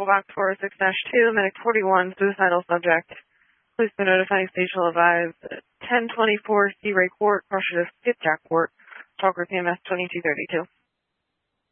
Echo Box 406-2, Medic 41, suicidal subject. Please be notified, station will advise 1024 C. Ray Court, Crushers, Skipjack Court, Talker PMS 2232.